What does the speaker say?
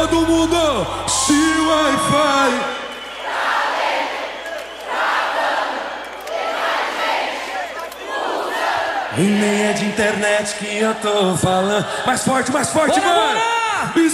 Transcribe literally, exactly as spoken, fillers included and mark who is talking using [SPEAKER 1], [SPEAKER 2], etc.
[SPEAKER 1] todo mundo, se Wi-Fi. E nem é de internet que eu tô falando. Mais forte, mais forte,
[SPEAKER 2] Bora,
[SPEAKER 1] mano!
[SPEAKER 2] bora!